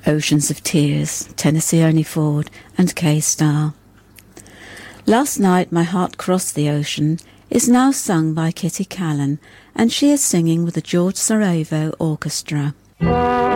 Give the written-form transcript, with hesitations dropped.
Oceans of Tears, Tennessee Ernie Ford and Kay Starr. Last Night My Heart Crossed the Ocean is now sung by Kitty Callan, and she is singing with the George Sarajevo Orchestra.